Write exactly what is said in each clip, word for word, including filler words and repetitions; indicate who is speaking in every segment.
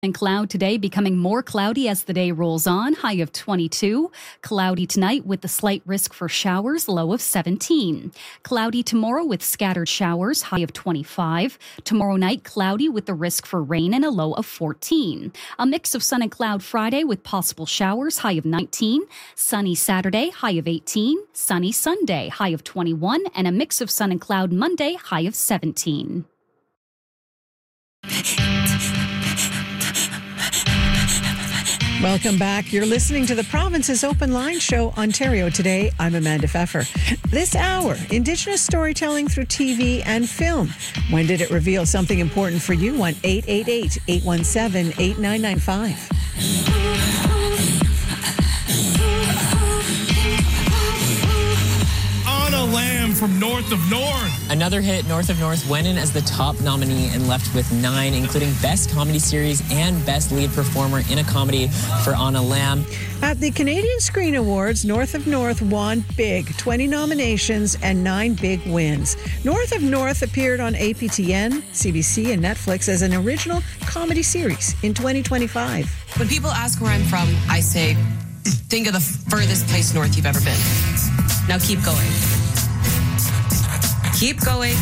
Speaker 1: And cloud today, becoming more cloudy as the day rolls on, high of twenty-two. Cloudy tonight with the slight risk for showers, low of seventeen. Cloudy tomorrow with scattered showers, high of twenty-five. Tomorrow night, cloudy with the risk for rain and a low of fourteen. A mix of sun and cloud Friday with possible showers, high of nineteen. Sunny Saturday, high of eighteen. Sunny Sunday, high of twenty-one. And a mix of sun and cloud Monday, high of seventeen.
Speaker 2: Welcome back. You're listening to the Province's Open Line Show, Ontario Today. I'm Amanda Pfeffer. This hour, Indigenous storytelling through T V and film. When did it reveal something important for you? one eight eight eight, eight one seven, eight nine nine five.
Speaker 3: Lamb from North of North.
Speaker 4: Another hit, North of North, went in as the top nominee and left with nine, including Best Comedy Series and Best Lead Performer in a Comedy for Anna Lamb.
Speaker 2: At the Canadian Screen Awards, North of North won big, twenty nominations and nine big wins. North of North appeared on A P T N, C B C, and Netflix as an original comedy series in twenty twenty-five.
Speaker 5: When people ask where I'm from, I say, think of the furthest place north you've ever been. Now keep going. Keep going.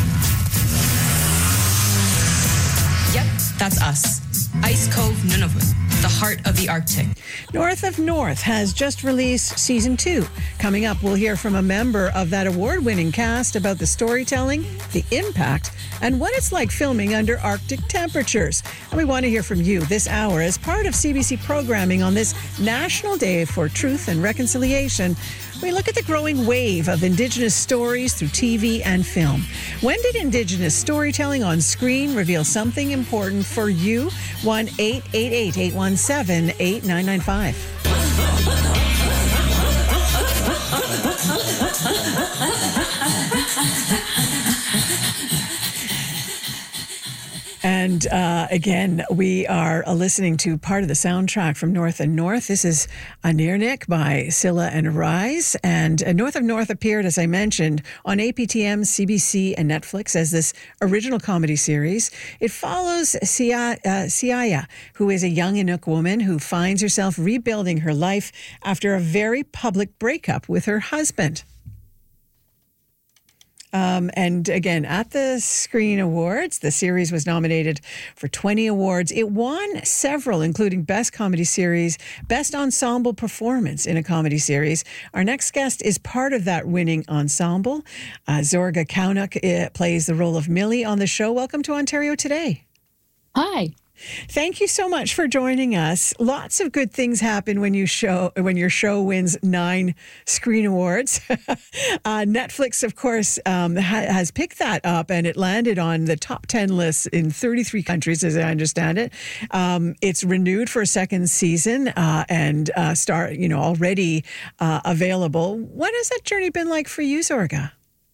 Speaker 5: Yep, that's us. Ice Cove, Nunavut, the heart of the Arctic.
Speaker 2: North of North has just released season two. Coming up, we'll hear from a member of that award-winning cast about the storytelling, the impact, and what it's like filming under Arctic temperatures. And we want to hear from you this hour as part of C B C programming on this National Day for Truth and Reconciliation. We look at the growing wave of Indigenous stories through T V and film. When did Indigenous storytelling on screen reveal something important for you? one eight eight eight, eight one seven, eight nine nine five. And uh, again, we are uh, listening to part of the soundtrack from North and North. This is Anirnik by Scylla and Rise. And uh, North of North appeared, as I mentioned, on A P T M, C B C, and Netflix as this original comedy series. It follows Sia, uh, Siaya, who is a young Inuk woman who finds herself rebuilding her life after a very public breakup with her husband. Um, and again, at the Screen Awards, the series was nominated for twenty awards. It won several, including Best Comedy Series, Best Ensemble Performance in a Comedy Series. Our next guest is part of that winning ensemble. Uh, Zorga Kaunuk uh, plays the role of Millie on the show. Welcome to Ontario Today.
Speaker 6: Hi.
Speaker 2: Thank you so much for joining us. Lots of good things happen when you show when your show wins nine Screen Awards. uh, Netflix, of course, um, ha- has picked that up, and it landed on the top ten lists in thirty-three countries, as I understand it. Um, it's renewed for a second season uh, and uh, start, you know, already uh, available. What has that journey been like for you, Zorga?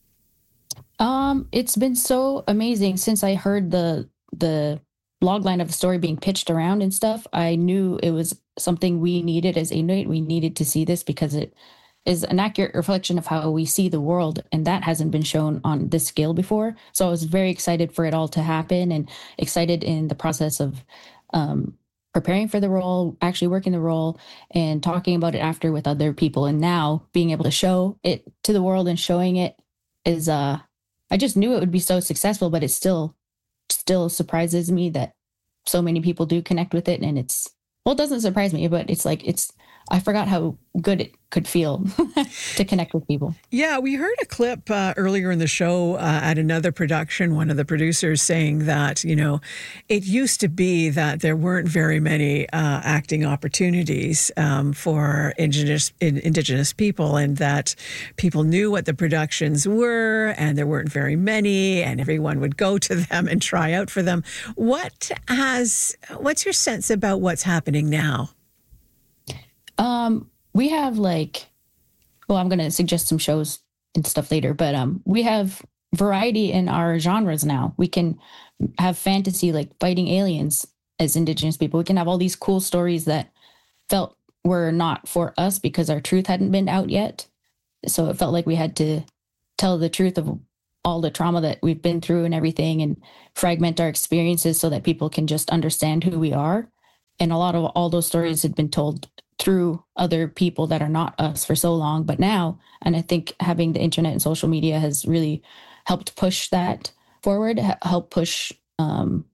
Speaker 6: Um, it's been so amazing since I heard the the. logline of the story being pitched around and stuff. I knew it was something we needed as Inuit. We needed to see this because it is an accurate reflection of how we see the world, and that hasn't been shown on this scale before. So I was very excited for it all to happen and excited in the process of um, preparing for the role, actually working the role, and talking about it after with other people. And now being able to show it to the world and showing it is, uh, I just knew it would be so successful, but it still still surprises me that so many people do connect with it. And it's, well, it doesn't surprise me, but it's like, it's, I forgot how good it could feel to connect with people.
Speaker 2: Yeah, we heard a clip uh, earlier in the show uh, at another production, one of the producers saying that, you know, it used to be that there weren't very many uh, acting opportunities um, for indigenous, in, indigenous people, and that people knew what the productions were and there weren't very many and everyone would go to them and try out for them. What has, what's your sense about what's happening now?
Speaker 6: Um, we have like, well, I'm going to suggest some shows and stuff later, but um, we have variety in our genres now. We can have fantasy, like fighting aliens as Indigenous people. We can have all these cool stories that felt were not for us because our truth hadn't been out yet. So it felt like we had to tell the truth of all the trauma that we've been through and everything, and fragment our experiences so that people can just understand who we are. and a lot of all those stories had been told through other people that are not us for so long. But now, and I think having the internet and social media has really helped push that forward, help push um,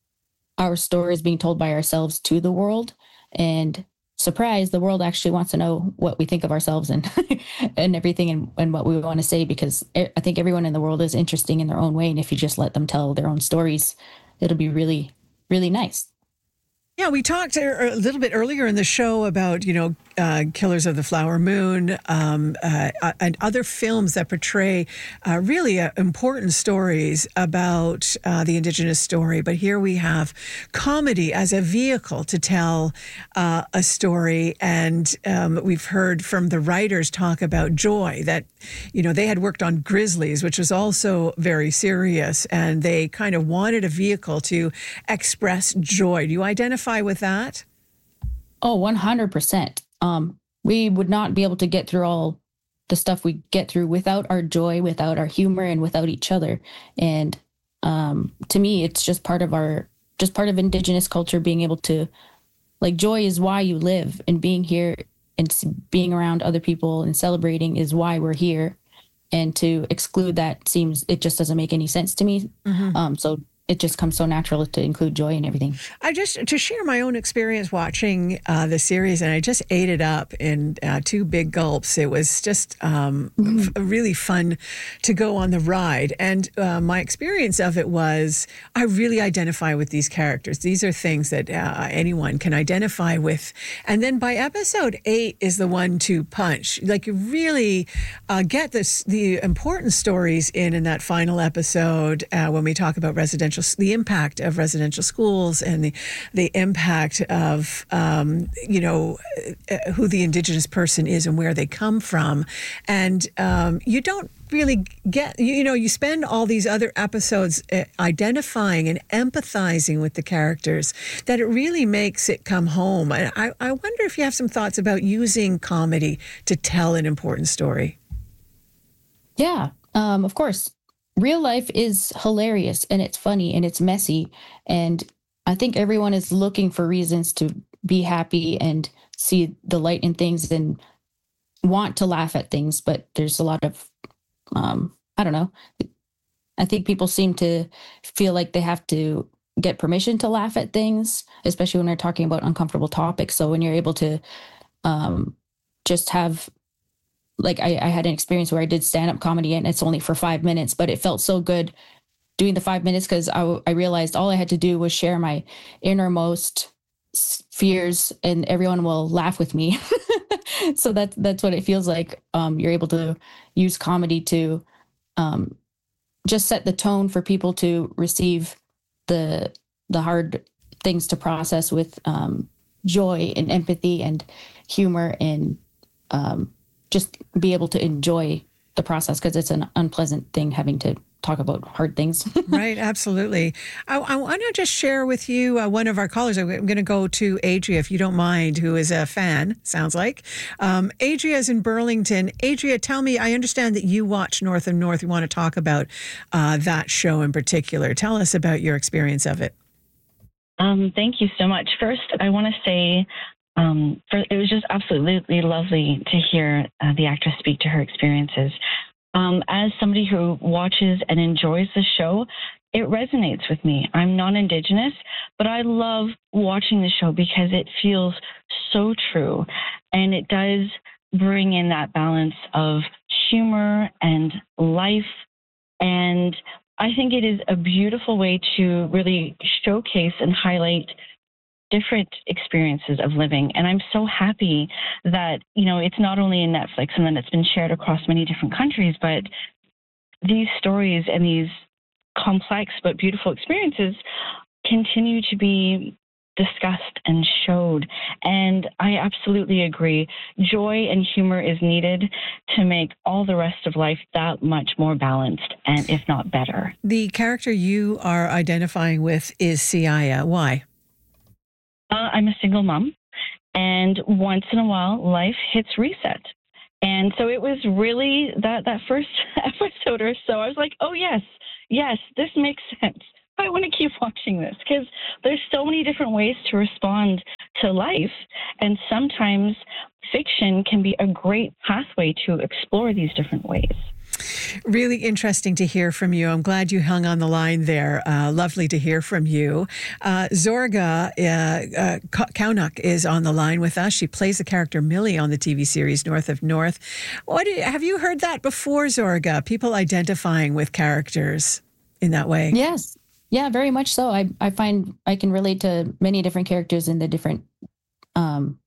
Speaker 6: our stories being told by ourselves to the world. And surprise, the world actually wants to know what we think of ourselves and and everything and, and what we want to say, because I think everyone in the world is interesting in their own way. And if you just let them tell their own stories, it'll be really, really nice.
Speaker 2: Yeah, we talked a little bit earlier in the show about, you know, uh, Killers of the Flower Moon um, uh, and other films that portray uh, really uh, important stories about uh, the Indigenous story. But here we have comedy as a vehicle to tell uh, a story. And um, we've heard from the writers talk about joy, that, you know, they had worked on Grizzlies, which was also very serious, and they kind of wanted a vehicle to express joy. Do you identify with that?
Speaker 6: Oh, one hundred percent. Um, we would not be able to get through all the stuff we get through without our joy, without our humor, and without each other. And um, to me, it's just part of our, just part of Indigenous culture, being able to, like, joy is why you live, and being here and being around other people and celebrating is why we're here. And to exclude that seems, it just doesn't make any sense to me. Mm-hmm. Um, so it just comes so natural to include joy in everything. I
Speaker 2: just, to share my own experience watching uh, the series, and I just ate it up in uh, two big gulps. It was just um, mm-hmm. f- really fun to go on the ride. And uh, my experience of it was, I really identify with these characters. These are things that uh, anyone can identify with. And then by episode eight is the one to punch. Like, you really uh, get this, the important stories in, in that final episode uh, when we talk about residential, the impact of residential schools and the the impact of um, you know uh, who the Indigenous person is and where they come from, and um, you don't really get you, you know you spend all these other episodes uh, identifying and empathizing with the characters, that it really makes it come home. And I, I wonder if you have some thoughts about using comedy to tell an important story.
Speaker 6: Yeah, um, of course. Real life is hilarious, and it's funny, and it's messy. And I think everyone is looking for reasons to be happy and see the light in things and want to laugh at things. But there's a lot of, um, I don't know. I think people seem to feel like they have to get permission to laugh at things, especially when they're talking about uncomfortable topics. So when you're able to um, just have, like I, I had an experience where I did stand-up comedy, and it's only for five minutes, but it felt so good doing the five minutes because I, I realized all I had to do was share my innermost fears, and everyone will laugh with me. So that's, that's what it feels like. Um, you're able to use comedy to um, just set the tone for people to receive the, the hard things to process with um, joy and empathy and humor, and um, just be able to enjoy the process, because it's an unpleasant thing having to talk about hard things.
Speaker 2: Right, absolutely. I, I want to just share with you uh, one of our callers. I'm going to go to Adria, if you don't mind, who is a fan, sounds like. Um, Adria is in Burlington. Adria, tell me, I understand that you watch North of North. You want to talk about uh, that show in particular. Tell us about your experience of it.
Speaker 7: Um, thank you so much. First, I want to say Um, for, it was just absolutely lovely to hear uh, the actress speak to her experiences. Um, as somebody who watches and enjoys the show, it resonates with me. I'm non-Indigenous, but I love watching the show because it feels so true. And it does bring in that balance of humor and life. And I think it is a beautiful way to really showcase and highlight different experiences of living. And I'm so happy that, you know, it's not only in Netflix and then it's been shared across many different countries, but these stories and these complex but beautiful experiences continue to be discussed and showed. And I absolutely agree. Joy and humor is needed to make all the rest of life that much more balanced, and if not better.
Speaker 2: The character you are identifying with is Siaya. Why?
Speaker 7: Uh, I'm a single mom, and once in a while, life hits reset. And so it was really that, that first episode or so, I was like, oh, yes, yes, this makes sense. I want to keep watching this, because there's so many different ways to respond to life. And sometimes fiction can be a great pathway to explore these different ways.
Speaker 2: Really interesting to hear from you. I'm glad you hung on the line there. Uh, lovely to hear from you. Uh, Zorga uh, uh, Kaunuk is on the line with us. She plays the character Millie on the T V series North of North. What do you, have you heard that before, Zorga? People identifying with characters in that way?
Speaker 6: Yes. Yeah, very much so. I, I find I can relate to many different characters in the different um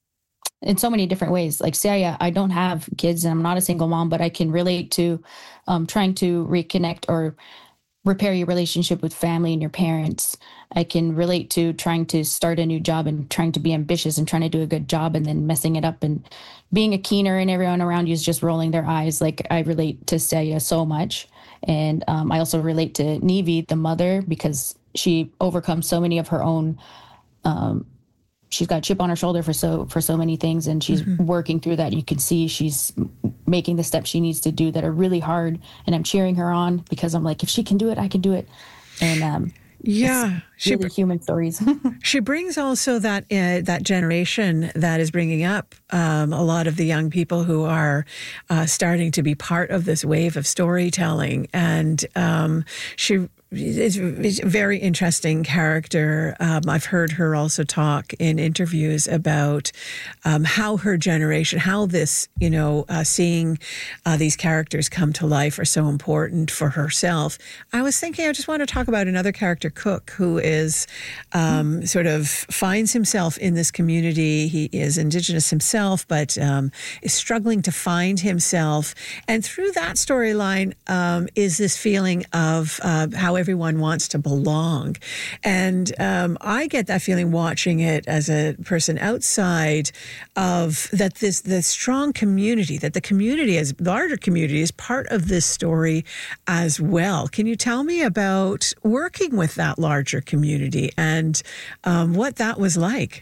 Speaker 6: in so many different ways. Like Saya, I don't have kids and I'm not a single mom, but I can relate to um, trying to reconnect or repair your relationship with family and your parents. I can relate to trying to start a new job and trying to be ambitious and trying to do a good job and then messing it up and being a keener and everyone around you is just rolling their eyes. Like I relate to Saya so much. And um, I also relate to Nivi, the mother, because she overcomes so many of her own um, she's got a chip on her shoulder for so for so many things, and she's mm-hmm. working through that. You can see she's making the steps she needs to do that are really hard, and I'm cheering her on because I'm like, if she can do it, I can do it. And um,
Speaker 2: yeah,
Speaker 6: she really human stories.
Speaker 2: She brings also that uh, that generation that is bringing up um, a lot of the young people who are uh, starting to be part of this wave of storytelling, and um, she. It's a very interesting character. Um, I've heard her also talk in interviews about um, how her generation, how this, you know, uh, seeing uh, these characters come to life are so important for herself. I was thinking I just want to talk about another character, Cook, who is um, sort of finds himself in this community. He is Indigenous himself, but um, is struggling to find himself. And through that storyline um, is this feeling of uh, how everyone wants to belong. And um, I get that feeling watching it as a person outside of that this the strong community, that the community, as larger community, is part of this story as well. Can you tell me about working with that larger community and um, what that was like?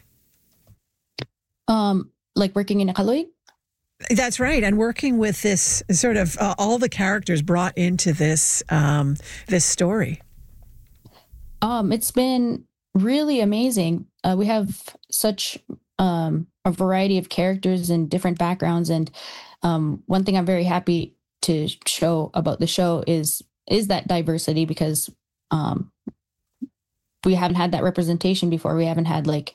Speaker 6: Um, like working in Iqaluit?
Speaker 2: That's right, and working with this sort of uh, all the characters brought into this um, this story.
Speaker 6: Um, it's been really amazing. Uh, we have such um, a variety of characters and different backgrounds, and um, one thing I'm very happy to show about the show is is that diversity, because um, we haven't had that representation before. We haven't had like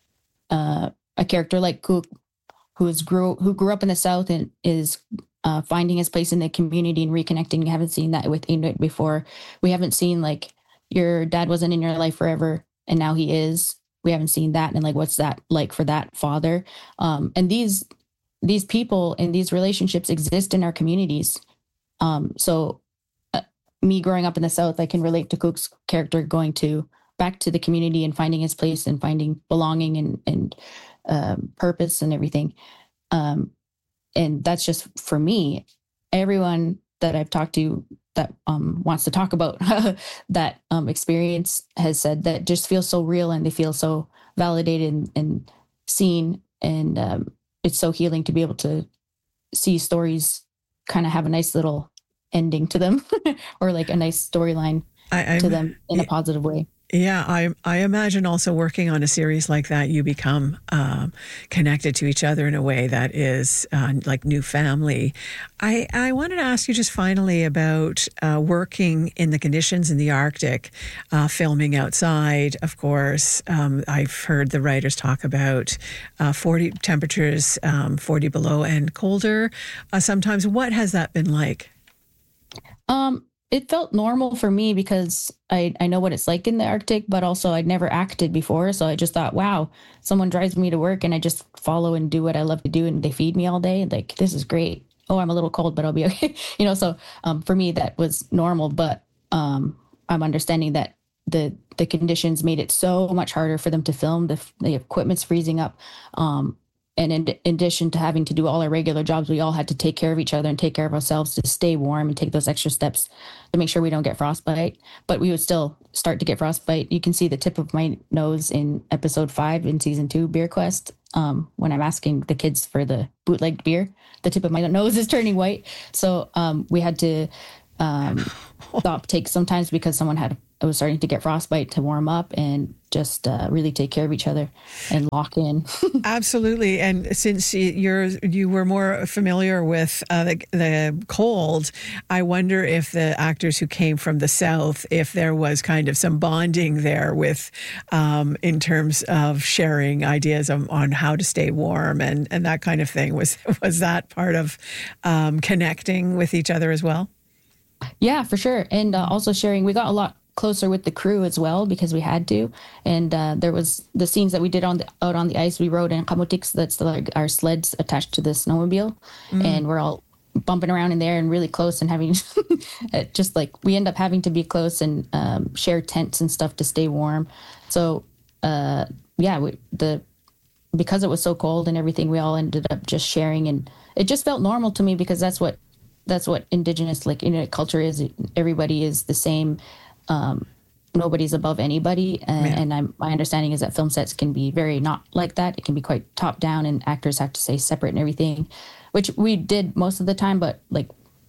Speaker 6: uh, a character like Cook, who is grew who grew up in the South and is uh, finding his place in the community and reconnecting. We haven't seen that with Inuit before. We haven't seen like your dad wasn't in your life forever and now he is. We haven't seen that, and like what's that like for that father? Um, and these these people and these relationships exist in our communities. Um, so uh, me growing up in the South, I can relate to Cook's character going to back to the community and finding his place and finding belonging and and um, purpose and everything. Um, and that's just for me. Everyone that I've talked to that um, wants to talk about that um, experience has said that just feels so real, and they feel so validated and, and seen. And um, it's so healing to be able to see stories kind of have a nice little ending to them or like a nice storyline to them in a positive way.
Speaker 2: Yeah, I I imagine also working on a series like that, you become um, connected to each other in a way that is uh, like new family. I, I wanted to ask you just finally about uh, working in the conditions in the Arctic, uh, filming outside, of course. Um, I've heard the writers talk about uh, forty temperatures, um, forty below and colder. Uh, sometimes, what has that been like?
Speaker 6: Um. It felt normal for me because I, I know what it's like in the Arctic, but also I'd never acted before. So I just thought, wow, someone drives me to work and I just follow and do what I love to do. And they feed me all day. Like, this is great. Oh, I'm a little cold, but I'll be okay. you know, so um, for me, that was normal. But um, I'm understanding that the the conditions made it so much harder for them to film. The, the equipment's freezing up. Um, And in, in addition to having to do all our regular jobs, we all had to take care of each other and take care of ourselves to stay warm and take those extra steps to make sure we don't get frostbite. But we would still start to get frostbite. You can see the tip of my nose in episode five in season two, Beer Quest. Um, when I'm asking the kids for the bootlegged beer, the tip of my nose is turning white. So um, we had to um, stop take sometimes because someone had I was starting to get frostbite to warm up and just uh, really take care of each other and lock in.
Speaker 2: Absolutely. And since you're you were more familiar with uh, the, the cold, I wonder if the actors who came from the South, if there was kind of some bonding there with, um, in terms of sharing ideas on, on how to stay warm and, and that kind of thing. Was was that part of um, connecting with each other as well?
Speaker 6: Yeah, for sure. And uh, also sharing, we got a lot closer with the crew as well because we had to. And uh, there was the scenes that we did on the, out on the ice. We rode in kamutiks, that's the, like our sleds attached to the snowmobile. Mm. And we're all bumping around in there and really close and having just like we end up having to be close and um, share tents and stuff to stay warm. So uh, yeah, we, the because it was so cold and everything, we all ended up just sharing, and it just felt normal to me because that's what that's what Indigenous like Inuit culture is. Everybody is the same. Um, nobody's above anybody, and, yeah. and I'm, my understanding is that film sets can be very not like that. It can be quite top down, and actors have to stay separate and everything, which we did most of the time. But like,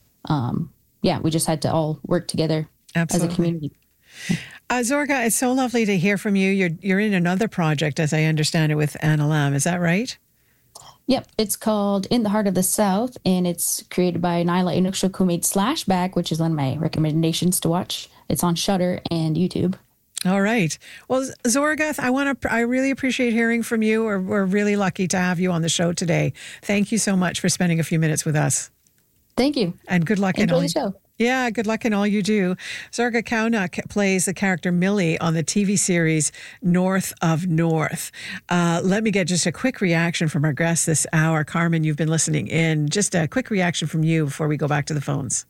Speaker 6: um, yeah, we just had to all work together Absolutely. As a community.
Speaker 2: Uh, Zorga, it's so lovely to hear from you. You're you're in another project, as I understand it, with Anna Lam. Is that right?
Speaker 6: Yep, it's called In the Heart of the South, and it's created by Nyla Inukshuk, who made Slashback, which is one of my recommendations to watch. It's on Shudder and YouTube.
Speaker 2: All right. Well, Zorga, I want to. I really appreciate hearing from you. We're, we're really lucky to have you on the show today. Thank you so much for spending a few minutes with us.
Speaker 6: Thank you.
Speaker 2: And good luck
Speaker 6: Enjoy
Speaker 2: in all
Speaker 6: the show.
Speaker 2: Yeah, good luck in all you do. Zorga Kaunuk plays the character Millie on the T V series North of North. Uh, let me get just a quick reaction from our guest this hour. Carmen, you've been listening in. Just a quick reaction from you before we go back to the phones.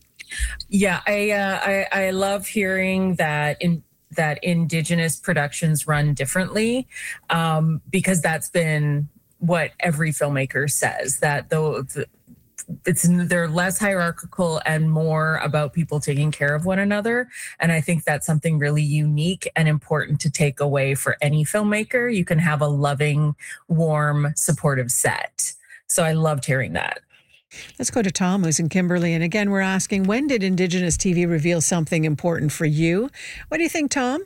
Speaker 8: Yeah, I uh, I, I love hearing that in that Indigenous productions run differently, um, because that's been what every filmmaker says, that though the, it's they're less hierarchical and more about people taking care of one another. And I think that's something really unique and important to take away for any filmmaker. You can have a loving, warm, supportive set. So I loved hearing that.
Speaker 2: Let's go to Tom, who's in Kimberley. And again, we're asking, when did Indigenous T V reveal something important for you? What do you think, Tom?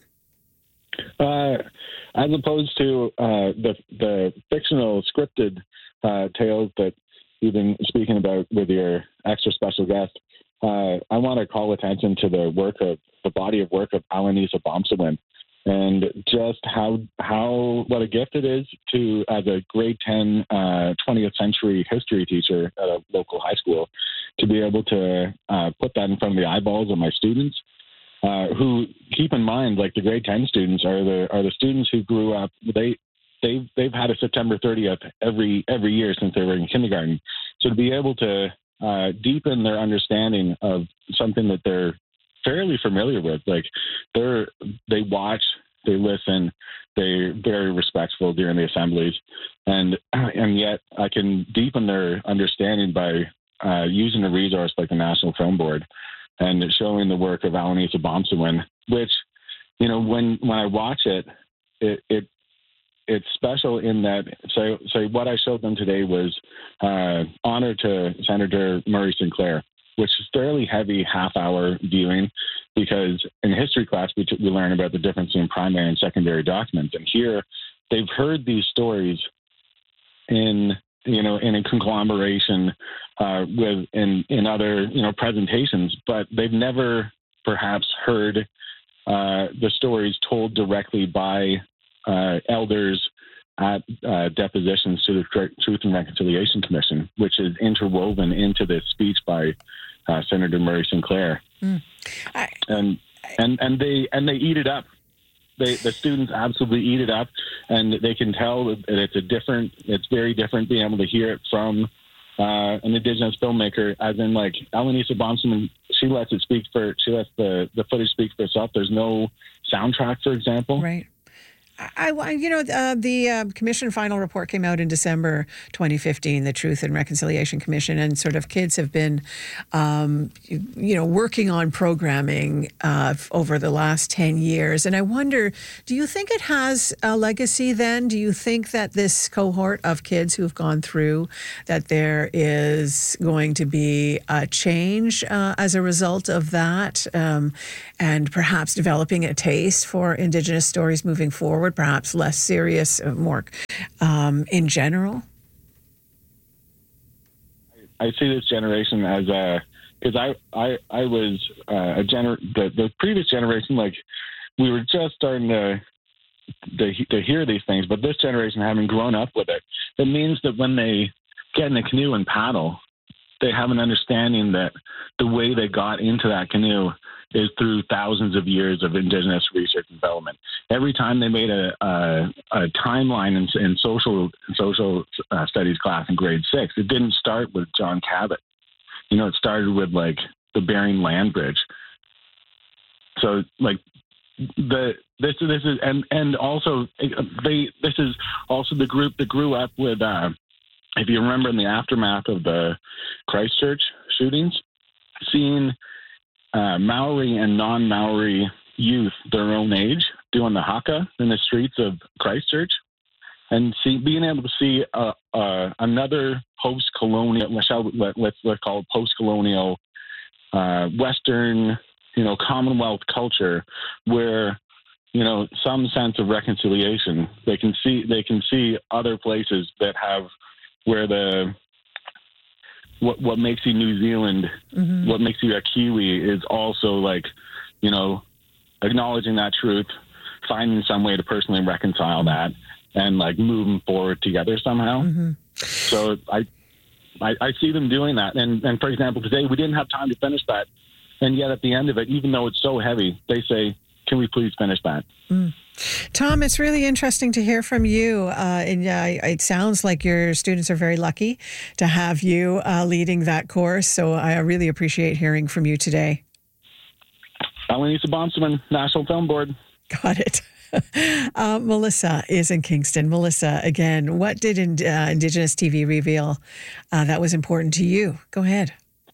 Speaker 9: Uh, as opposed to uh, the the fictional scripted uh, tales that you've been speaking about with your extra special guest, uh, I want to call attention to the work of the body of work of Alanisa Bomsawin, and just how how what a gift it is to, as a grade ten uh, twentieth century history teacher at a local high school, to be able to uh, put that in front of the eyeballs of my students. Uh, who, keep in mind, like the grade ten students are the are the students who grew up. They they've they've had a September thirtieth every every year since they were in kindergarten. So to be able to uh, deepen their understanding of something that they're fairly familiar with, like they're they watch, they listen, they're very respectful during the assemblies, and and yet I can deepen their understanding by uh, using a resource like the National Film Board and showing the work of Alanisa Bomsawin, which, you know, when when I watch it, it it it's special in that, so, so what I showed them today was uh, honor to Senator Murray Sinclair, which is fairly heavy half-hour viewing, because in history class we, t- we learn about the difference in primary and secondary documents. And here they've heard these stories in, you know, in a conglomeration uh, with in, in other, you know, presentations, but they've never perhaps heard uh, the stories told directly by Uh, elders at uh, depositions to the Truth and Reconciliation Commission, which is interwoven into this speech by uh, Senator Murray Sinclair, mm. I, and and and they and they eat it up. They the students absolutely eat it up, and they can tell that it's a different. It's very different being able to hear it from uh, an Indigenous filmmaker, as in like Alanisa Bomsawin. She lets it speak for. She lets the the footage speak for itself. There's no soundtrack, for example.
Speaker 2: Right. I, I you know, uh, the uh, commission final report came out in December twenty fifteen, the Truth and Reconciliation Commission, and sort of kids have been, um, you, you know, working on programming uh, over the last ten years. And I wonder, do you think it has a legacy then? Do you think that this cohort of kids who've gone through, that there is going to be a change uh, as a result of that, um, and perhaps developing a taste for Indigenous stories moving forward? Perhaps less serious, more um, in general?
Speaker 9: I see this generation as a, because I, I, I was uh, a gener, the, the previous generation, like we were just starting to, to to hear these things, but this generation, having grown up with it, it means that when they get in a canoe and paddle, they have an understanding that the way they got into that canoe is through thousands of years of Indigenous research and development. Every time they made a, a, a timeline in, in social social uh, studies class in grade six, it didn't start with John Cabot. You know, it started with like the Bering Land Bridge. So like the this this is and and also they this is also the group that grew up with. Uh, if you remember, in the aftermath of the Christchurch shootings, seeing Uh, Maori and non-Maori youth their own age doing the haka in the streets of Christchurch, and see being able to see uh, uh, another post-colonial, let, let's let's call it post-colonial uh, Western, you know, Commonwealth culture, where you know some sense of reconciliation. They can see they can see other places that have where the What what makes you New Zealand, mm-hmm. what makes you a Kiwi is also like, you know, acknowledging that truth, finding some way to personally reconcile that, and like moving forward together somehow. Mm-hmm. So I, I I see them doing that. And and for example, today we didn't have time to finish that, and yet at the end of it, even though it's so heavy, they say, "Can we please finish that?"
Speaker 2: Mm. Tom, it's really interesting to hear from you. Uh, and uh, it sounds like your students are very lucky to have you uh, leading that course. So I really appreciate hearing from you today.
Speaker 9: Alanisa Bonserman, National Film Board.
Speaker 2: Got it. Uh, Melissa is in Kingston. Melissa, again, what did in, uh, Indigenous T V reveal uh, that was important to you? Go ahead.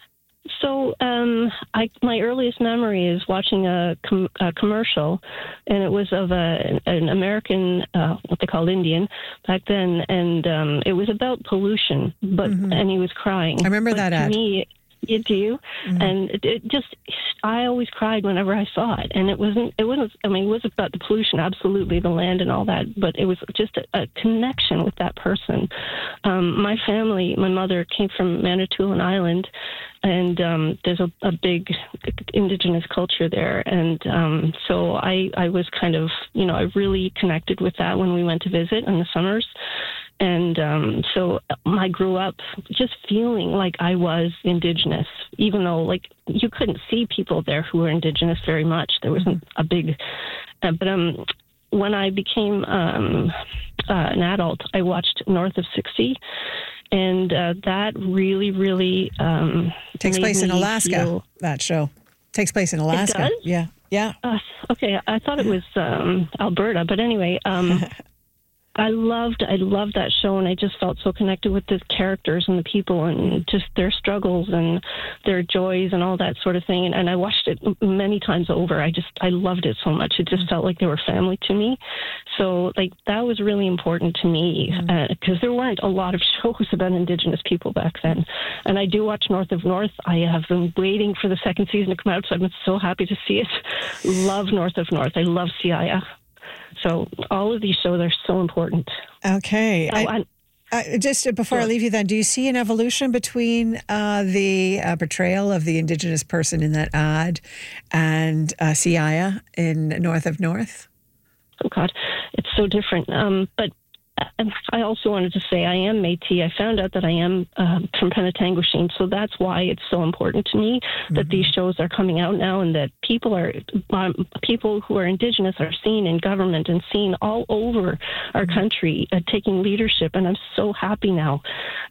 Speaker 10: So um, I, my earliest memory is watching a, com- a commercial, and it was of a, an American, uh, what they called Indian back then, and um, it was about pollution, but mm-hmm. and he was crying.
Speaker 2: I remember
Speaker 10: but
Speaker 2: that
Speaker 10: to
Speaker 2: ad.
Speaker 10: Me, you do, mm-hmm. and it, it just, I always cried whenever I saw it, and it wasn't, it wasn't, I mean, it was about the pollution, absolutely, the land and all that, but it was just a, a connection with that person. Um, my family, my mother came from Manitoulin Island, and um, there's a, a big Indigenous culture there, and um, so I, I was kind of, you know, I really connected with that when we went to visit in the summers. And um, so I grew up just feeling like I was Indigenous, even though, like, you couldn't see people there who were Indigenous very much. There wasn't a big, uh, but um, when I became um, uh, an adult, I watched North of sixty, and uh, that really, really um,
Speaker 2: takes place in Alaska.
Speaker 10: Feel...
Speaker 2: That show takes place in Alaska.
Speaker 10: It does?
Speaker 2: Yeah, yeah.
Speaker 10: Uh, okay, I thought it was um, Alberta, but anyway. Um, I loved, I loved that show, and I just felt so connected with the characters and the people and just their struggles and their joys and all that sort of thing. And, and I watched it many times over. I just, I loved it so much. It just felt like they were family to me. So, like, that was really important to me because mm-hmm. uh, there weren't a lot of shows about Indigenous people back then. And I do watch North of North. I have been waiting for the second season to come out, so I've been so happy to see it. Love North of North. I love Siaya. So all of these shows are so important.
Speaker 2: Okay.
Speaker 10: So
Speaker 2: I, I, just before
Speaker 10: sure.
Speaker 2: I leave you then, do you see an evolution between uh, the uh, portrayal of the Indigenous person in that ad and uh, Siaya in North of North?
Speaker 10: Oh, God. It's so different. Um, but I also wanted to say I am Métis. I found out that I am uh, from Penetanguishene, so that's why it's so important to me mm-hmm. that these shows are coming out now, and that people are um, people who are Indigenous are seen in government and seen all over our country uh, taking leadership. And I'm so happy now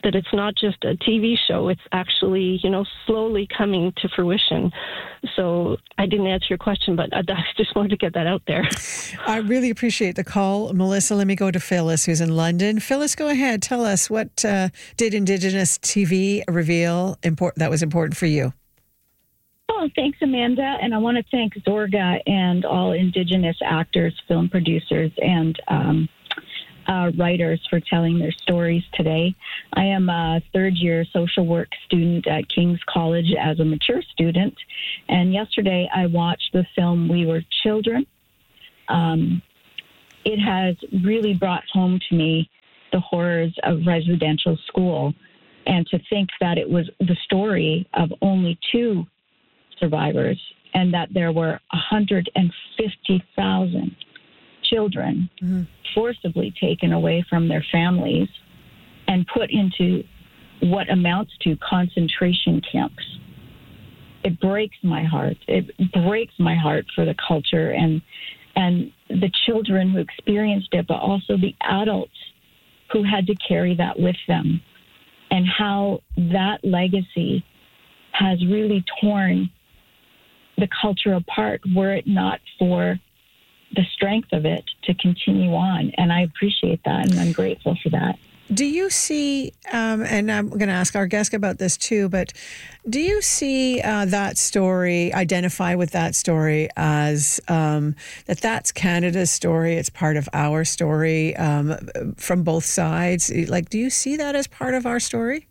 Speaker 10: that it's not just a T V show. It's actually, you know, slowly coming to fruition. So I didn't answer your question, but I, I just wanted to get that out there.
Speaker 2: I really appreciate the call, Melissa. Let me go to Phyllis, who's in London. Phyllis, go ahead. Tell us, what uh, did Indigenous T V reveal import- that was important for you?
Speaker 11: Oh, thanks, Amanda. And I want to thank Zorga and all Indigenous actors, film producers, and um, uh, writers for telling their stories today. I am a third-year social work student at King's College as a mature student. And yesterday I watched the film We Were Children. Um, it has really brought home to me the horrors of residential school, and to think that it was the story of only two survivors, and that there were one hundred fifty thousand children mm-hmm. forcibly taken away from their families and put into what amounts to concentration camps. It breaks my heart. It breaks my heart for the culture and and the children who experienced it, but also the adults who had to carry that with them, and how that legacy has really torn the culture apart, were it not for the strength of it to continue on. And I appreciate that, and I'm grateful for that.
Speaker 2: Do you see, um, and I'm going to ask our guest about this too, but do you see uh, that story, identify with that story as um, that that's Canada's story, it's part of our story um, from both sides? Like, do you see that as part of our story?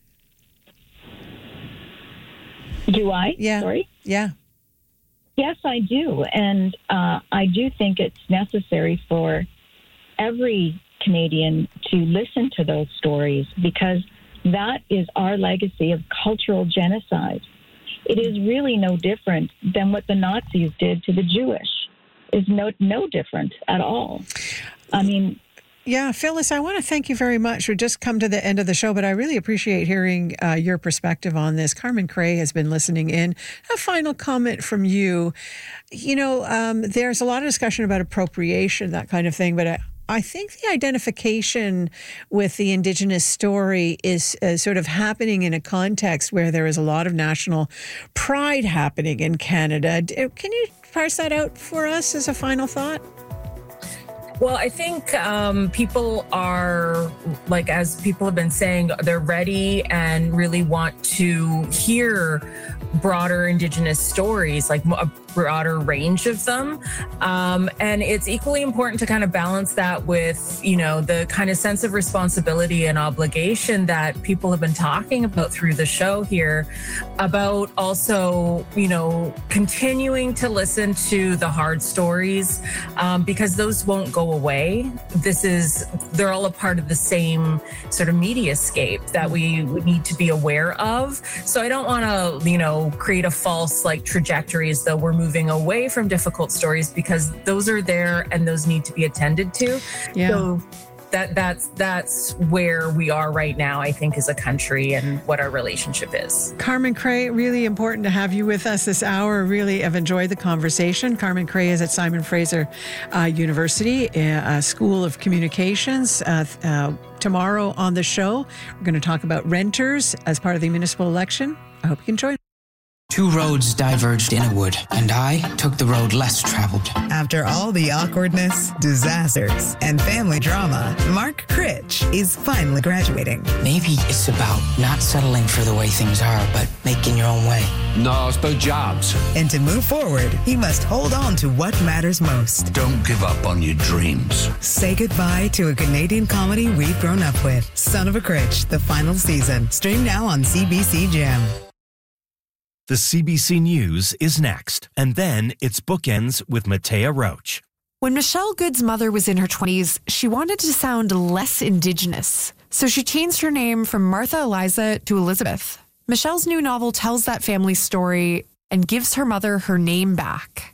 Speaker 11: Do I?
Speaker 2: Yeah.
Speaker 11: Sorry?
Speaker 2: Yeah.
Speaker 11: Yes, I do. And uh, I do think it's necessary for every Canadian to listen to those stories, because that is our legacy of cultural genocide. It is really no different than what the Nazis did to the Jewish. Is no no different at all. I mean,
Speaker 2: yeah, Phyllis, I want to thank you very much. We've just come to the end of the show, but I really appreciate hearing uh, your perspective on this. Carmen Cray has been listening in. A final comment from you. You know, um, there's a lot of discussion about appropriation, that kind of thing, but I, I think the identification with the Indigenous story is uh, sort of happening in a context where there is a lot of national pride happening in Canada. Can you parse that out for us as a final thought?
Speaker 8: Well, I think um, people are, like, as people have been saying, they're ready and really want to hear broader Indigenous stories, like a broader range of them. Um, and it's equally important to kind of balance that with, you know, the kind of sense of responsibility and obligation that people have been talking about through the show here, about also, you know, continuing to listen to the hard stories, um, because those won't go away. This is, they're all a part of the same sort of mediascape that we need to be aware of. So I don't want to, you know, create a false like trajectory as though we're moving away from difficult stories, because those are there and those need to be attended to.
Speaker 2: Yeah.
Speaker 8: So that that's that's where we are right now, I think, as a country, and what our relationship is.
Speaker 2: Carmen Cray, really important to have you with us this hour. Really have enjoyed the conversation. Carmen Cray is at Simon Fraser uh, University, uh, School of Communications. Uh, uh, tomorrow on the show, we're going to talk about renters as part of the municipal election. I hope you can join.
Speaker 12: Two roads diverged in a wood, and I took the road less traveled.
Speaker 13: After all the awkwardness, disasters, and family drama, Mark Critch is finally graduating.
Speaker 12: Maybe it's about not settling for the way things are, but making your own way.
Speaker 14: No, it's about jobs.
Speaker 13: And to move forward, he must hold on to what matters most.
Speaker 14: Don't give up on your dreams.
Speaker 13: Say goodbye to a Canadian comedy we've grown up with. Son of a Critch, the final season. Stream now on C B C Gem.
Speaker 15: The C B C News is next, and then it's Bookends with Matea Roach.
Speaker 16: When Michelle Good's mother was in her twenties, she wanted to sound less Indigenous, so she changed her name from Martha Eliza to Elizabeth. Michelle's new novel tells that family story and gives her mother her name back.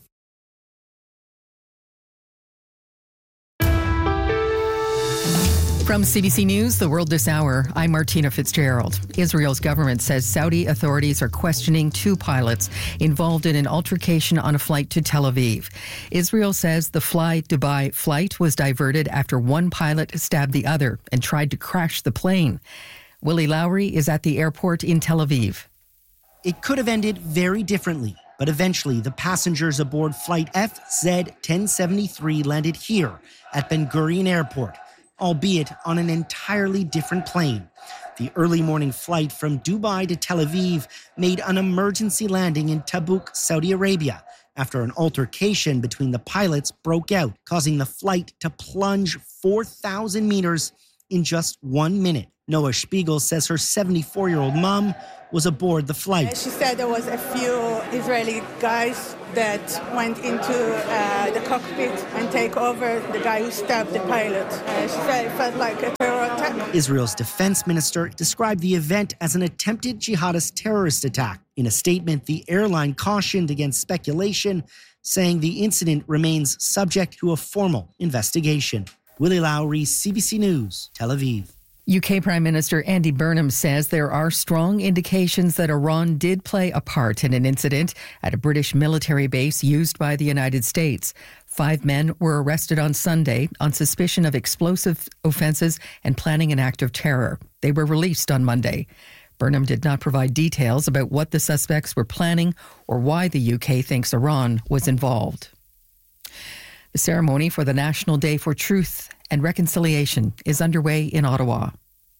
Speaker 17: From C B C News, The World This Hour, I'm Martina Fitzgerald. Israel's government says Saudi authorities are questioning two pilots involved in an altercation on a flight to Tel Aviv. Israel says the Fly Dubai flight was diverted after one pilot stabbed the other and tried to crash the plane. Willie Lowry is at the airport in Tel Aviv.
Speaker 18: It could have ended very differently, but eventually the passengers aboard flight F Z ten seventy-three landed here at Ben Gurion Airport, albeit on an entirely different plane. The early morning flight from Dubai to Tel Aviv made an emergency landing in Tabuk, Saudi Arabia, after an altercation between the pilots broke out, causing the flight to plunge four thousand meters in just one minute. Noah Spiegel says her seventy-four-year-old mom was aboard the flight.
Speaker 19: She said there was a few Israeli guys that went into uh, the cockpit and take over the guy who stabbed the pilot. Uh, she said it felt like a terror attack.
Speaker 18: Israel's defense minister described the event as an attempted jihadist terrorist attack. In a statement, the airline cautioned against speculation, saying the incident remains subject to a formal investigation. Willie Lowry, C B C News, Tel Aviv.
Speaker 17: U K Prime Minister Andy Burnham says there are strong indications that Iran did play a part in an incident at a British military base used by the United States. Five men were arrested on Sunday on suspicion of explosive offenses and planning an act of terror. They were released on Monday. Burnham did not provide details about what the suspects were planning or why the U K thinks Iran was involved. The ceremony for the National Day for Truth and Reconciliation is underway in Ottawa.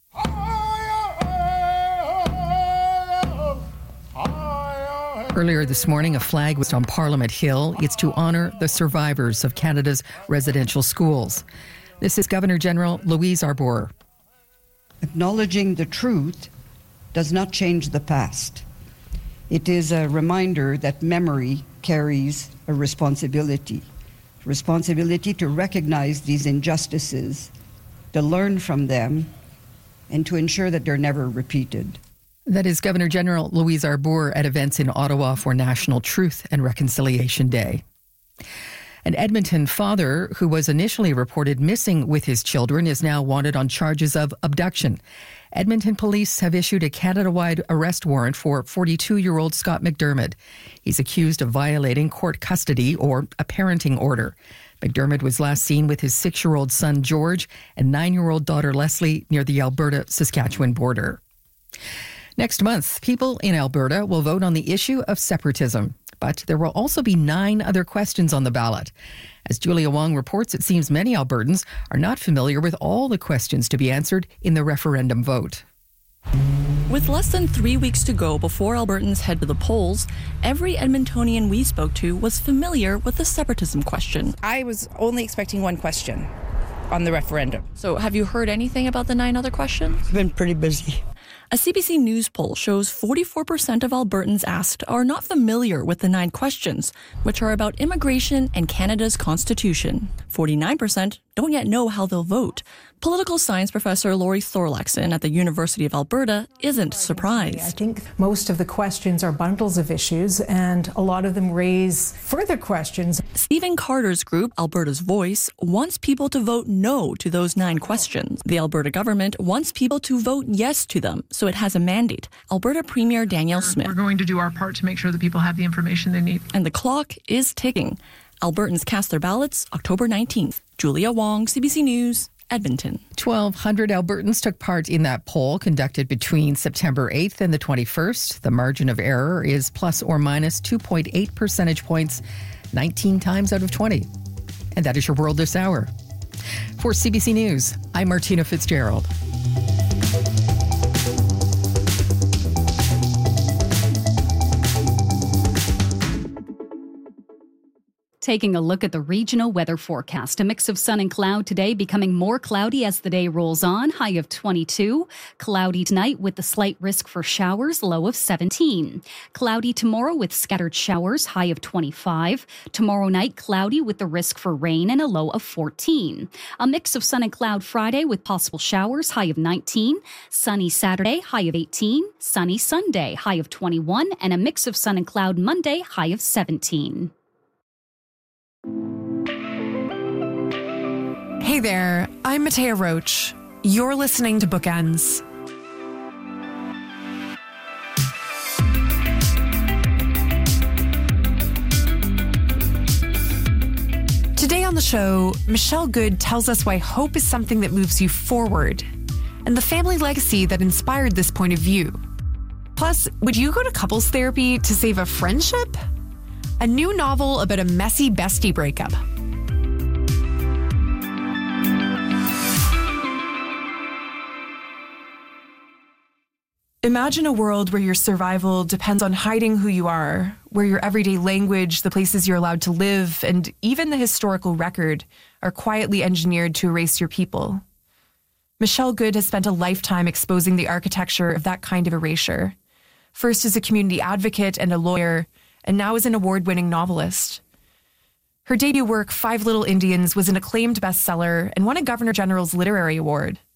Speaker 17: Earlier this morning, a flag was on Parliament Hill. It's to honour the survivors of Canada's residential schools. This is Governor General Louise Arbour.
Speaker 20: Acknowledging the truth does not change the past. It is a reminder that memory carries a responsibility. Responsibility to recognize these injustices, to learn from them, and to ensure that they're never repeated.
Speaker 17: That is Governor General Louise Arbour at events in Ottawa for National Truth and Reconciliation Day. An Edmonton father who was initially reported missing with his children is now wanted on charges of abduction. Edmonton police have issued a Canada-wide arrest warrant for forty-two-year-old Scott McDermott. He's accused of violating court custody or a parenting order. McDermott was last seen with his six-year-old son George and nine-year-old daughter Leslie near the Alberta-Saskatchewan border. Next month, people in Alberta will vote on the issue of separatism, but there will also be nine other questions on the ballot. As Julia Wong reports, it seems many Albertans are not familiar with all the questions to be answered in the referendum vote.
Speaker 21: With less than three weeks to go before Albertans head to the polls, every Edmontonian we spoke to was familiar with the separatism question.
Speaker 22: I was only expecting one question on the referendum.
Speaker 21: So have you heard anything about the nine other questions?
Speaker 22: I've been pretty busy.
Speaker 21: A C B C News poll shows forty-four percent of Albertans asked are not familiar with the nine questions, which are about immigration and Canada's constitution. forty-nine percent don't yet know how they'll vote. Political science professor Laurie Thorlaxon at the University of Alberta isn't surprised.
Speaker 23: I think most of the questions are bundles of issues, and a lot of them raise further questions.
Speaker 21: Stephen Carter's group, Alberta's Voice, wants people to vote no to those nine questions. The Alberta government wants people to vote yes to them, so it has a mandate. Alberta Premier Danielle Smith.
Speaker 24: We're going to do our part to make sure that people have the information they need.
Speaker 21: And the clock is ticking. Albertans cast their ballots October nineteenth. Julia Wong, C B C News, Edmonton.
Speaker 17: twelve hundred Albertans took part in that poll conducted between September eighth and the twenty-first. The margin of error is plus or minus two point eight percentage points, nineteen times out of twenty. And that is your World This Hour. For C B C News, I'm Martina Fitzgerald.
Speaker 1: Taking a look at the regional weather forecast. A mix of sun and cloud today, becoming more cloudy as the day rolls on. High of twenty-two. Cloudy tonight with the slight risk for showers. Low of seventeen. Cloudy tomorrow with scattered showers. High of twenty-five. Tomorrow night, cloudy with the risk for rain and a low of fourteen. A mix of sun and cloud Friday with possible showers. High of nineteen. Sunny Saturday. High of eighteen. Sunny Sunday. High of twenty-one. And a mix of sun and cloud Monday. High of seventeen.
Speaker 16: Hey there, I'm Matea Roach. You're listening to Bookends. Today on the show, Michelle Good tells us why hope is something that moves you forward and the family legacy that inspired this point of view. Plus, would you go to couples therapy to save a friendship? A new novel about a messy bestie breakup.
Speaker 3: Imagine a world where your survival depends on hiding who you are, where your everyday language, the places you're allowed to live, and even the historical record are quietly engineered to erase your people. Michelle Good has spent a lifetime exposing the architecture of that kind of erasure, first as a community advocate and a lawyer, and now as an award-winning novelist. Her debut work, Five Little Indians, was an acclaimed bestseller and won a Governor General's Literary Award.